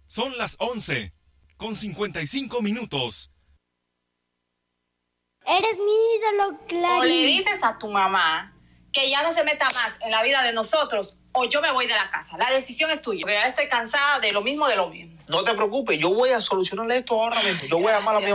Son las 11:55. Eres mi ídolo, Clarín. O le dices a tu mamá que ya no se meta más en la vida de nosotros o yo me voy de la casa. La decisión es tuya, porque ya estoy cansada de lo mismo. No te preocupes, yo voy a solucionar esto ahora mismo. Yo voy a llamar a mi